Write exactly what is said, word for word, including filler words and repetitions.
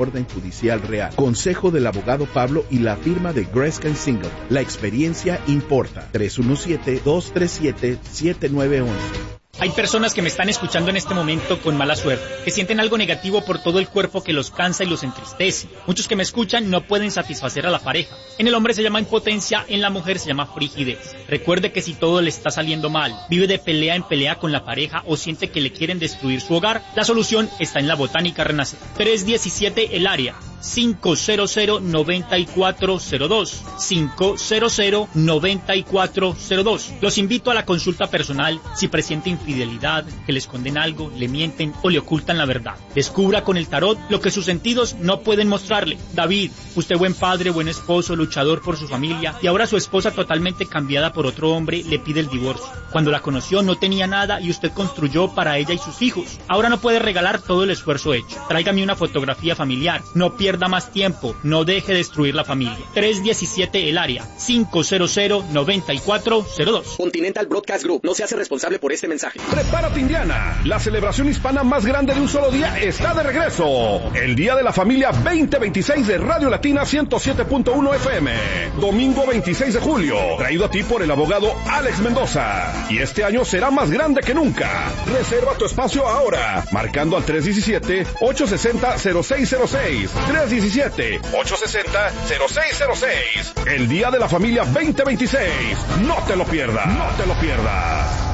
orden judicial real. Consejo del abogado Pablo y la firma de Gresk and Singleton. La experiencia importa. tres uno siete, dos tres siete, siete nueve uno uno. Hay personas que me están escuchando en este momento con mala suerte, que sienten algo negativo por todo el cuerpo que los cansa y los entristece. Muchos que me escuchan no pueden satisfacer a la pareja. En el hombre se llama impotencia, en la mujer se llama frigidez. Recuerde que si todo le está saliendo mal, vive de pelea en pelea con la pareja o siente que le quieren destruir su hogar, la solución está en la Botánica Renacer. tres diecisiete El Área. cinco cero cero, nueve cuatro cero dos, cinco cero cero, nueve cuatro cero dos. Los invito a la consulta personal si presiente infidelidad, que le esconden algo, le mienten o le ocultan la verdad. Descubra con el tarot lo que sus sentidos no pueden mostrarle. David, usted buen padre, buen esposo, luchador por su familia, y ahora su esposa totalmente cambiada por otro hombre le pide el divorcio. Cuando la conoció no tenía nada y usted construyó para ella y sus hijos. Ahora no puede regalar todo el esfuerzo hecho. Tráigame una fotografía familiar. No pierda Pierda más tiempo, no deje destruir la familia. tres diecisiete El Área, cinco cero cero, nueve cuatro cero dos. Continental Broadcast Group no se hace responsable por este mensaje. Prepárate, Indiana. La celebración hispana más grande de un solo día está de regreso. El Día de la Familia veinte veintiséis de Radio Latina ciento siete punto uno F M. Domingo veintiséis de julio. Traído a ti por el abogado Alex Mendoza. Y este año será más grande que nunca. Reserva tu espacio ahora. Marcando al tres diecisiete, ocho sesenta, cero seis cero seis. tres diecisiete, ocho sesenta, cero seis cero seis. El Día de la Familia veinte veintiséis. No te lo pierdas. No te lo pierdas.